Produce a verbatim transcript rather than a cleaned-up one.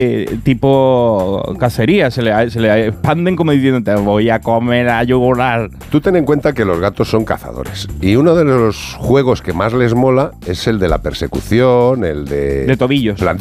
eh, tipo cacería, se le, se le expanden como diciendo, te voy a comer a yugular. Tú ten en cuenta que los gatos son cazadores y uno de los juegos que más les mola es el de la persecución, el de... De tobillos.